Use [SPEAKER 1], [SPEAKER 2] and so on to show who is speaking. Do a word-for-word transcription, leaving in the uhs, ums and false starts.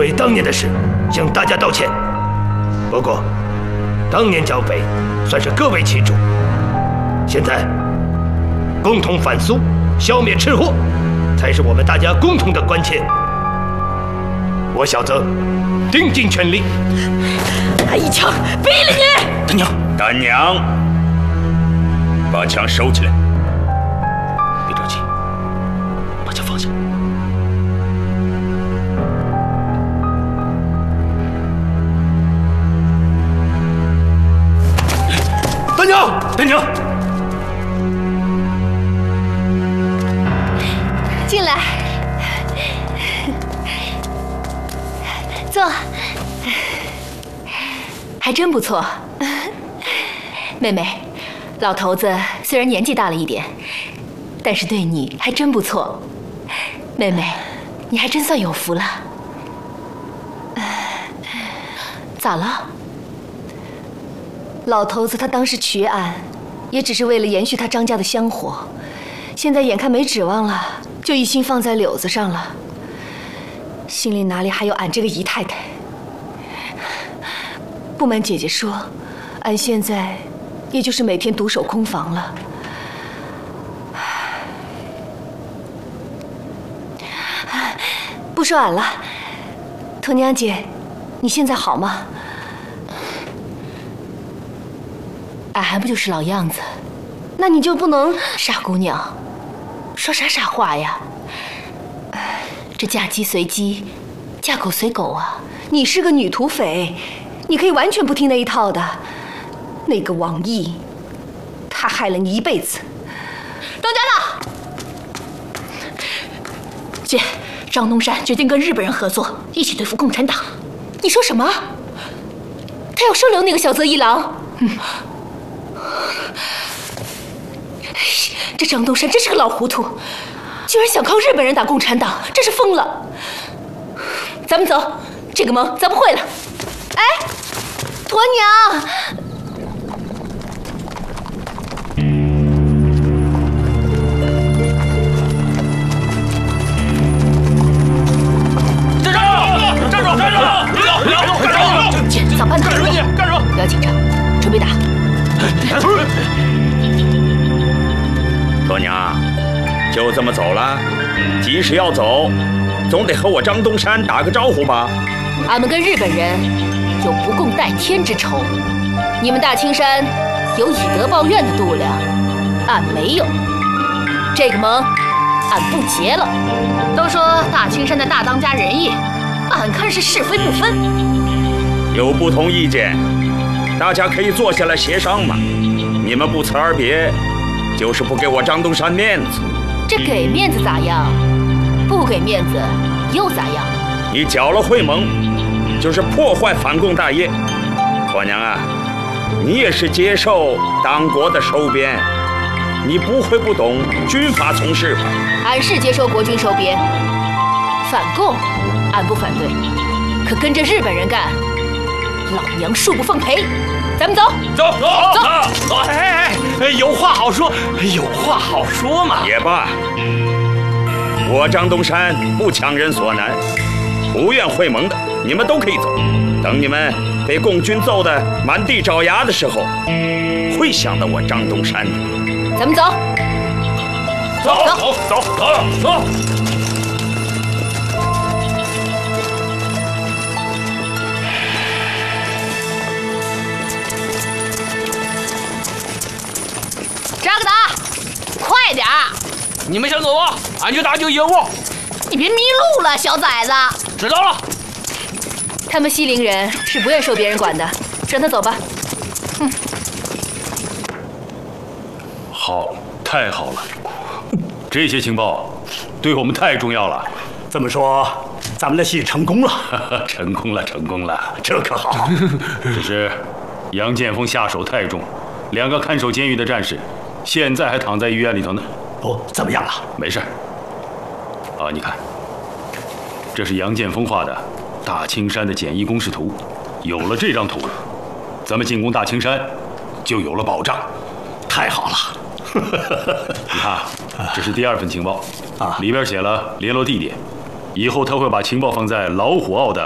[SPEAKER 1] 为当年的事向大家道歉。不过，当年剿匪算是各为其主，现在共同反苏，消灭赤货，才是我们大家共同的关切。我小泽定尽全力。
[SPEAKER 2] 来一枪毙了你！
[SPEAKER 3] 大娘，
[SPEAKER 4] 大娘，把枪收起来。
[SPEAKER 3] 别着急，把枪放下。大娘，大娘，
[SPEAKER 2] 进来，坐。还真不错，妹妹。老头子虽然年纪大了一点，但是对你还真不错。妹妹，你还真算有福了。咋了？老头子他当时取案，也只是为了延续他张家的香火，现在眼看没指望了，就一心放在柳子上了，心里哪里还有俺这个姨太太？不瞒姐姐说，俺现在也就是每天独守空房了。不说俺了，头娘姐，你现在好吗？俺还不就是老样子，那你就不能……傻姑娘，说啥傻话呀？这嫁鸡随鸡，嫁狗随狗啊！你是个女土匪。你可以完全不听那一套的。那个王毅，他害了你一辈子。当家的，姐，张东山决定跟日本人合作，一起对付共产党。你说什么？他要收留那个小泽一郎？嗯，这张东山真是个老糊涂，居然想靠日本人打共产党，真是疯了。咱们走，这个盟咱不会了。哎，驼娘，
[SPEAKER 3] 站住！站住！站住！别走！别走！干什么？
[SPEAKER 2] 姐，咋办呢？
[SPEAKER 3] 干什么你？干什么？
[SPEAKER 2] 不要紧张，准备打。
[SPEAKER 4] 驼娘，就这么走了？即使要走，总得和我张东山打个招呼吧？
[SPEAKER 2] 俺们跟日本人有不共戴天之仇，你们大青山有以德报怨的度量，俺没有。这个盟，俺不结了。都说大青山的大当家仁义，俺看是是非不分。
[SPEAKER 4] 有不同意见，大家可以坐下来协商嘛。你们不辞而别，就是不给我张东山面子。
[SPEAKER 2] 这给面子咋样？不给面子又咋样？
[SPEAKER 4] 你搅了会盟，就是破坏反共大业。驼娘啊，你也是接受党国的收编，你不会不懂军法从事吧？
[SPEAKER 2] 俺是接受国军收编，反共俺不反对，可跟着日本人干，老娘恕不奉陪。咱们走，
[SPEAKER 3] 走走
[SPEAKER 2] 走
[SPEAKER 3] 走！哎哎，有话好说，有话好说嘛。
[SPEAKER 4] 也罢，我张东山不强人所难，不愿会盟的，你们都可以走。等你们被共军揍得满地找牙的时候，会想到我张东山的。
[SPEAKER 2] 咱们走，
[SPEAKER 3] 走走走走走。
[SPEAKER 2] 扎个打，快点儿！
[SPEAKER 3] 你们先走吧，俺去打救野物。
[SPEAKER 2] 你别迷路了，小崽子。
[SPEAKER 3] 知道了。
[SPEAKER 2] 他们西陵人是不愿受别人管的，让他走吧。嗯。
[SPEAKER 5] 好，太好了，这些情报对我们太重要了。
[SPEAKER 6] 这么说，咱们的戏成功了。
[SPEAKER 5] 成功了，成功了，
[SPEAKER 6] 这可好。
[SPEAKER 5] 只是杨建锋下手太重，两个看守监狱的战士现在还躺在医院里头呢。
[SPEAKER 6] 哦，怎么样了？
[SPEAKER 5] 没事。啊，你看，这是杨建锋画的大青山的简易工事图。有了这张图，咱们进攻大青山就有了保障。
[SPEAKER 6] 太好了。
[SPEAKER 5] 你看，这是第二份情报，啊，里边写了联络地点。以后他会把情报放在老虎澳的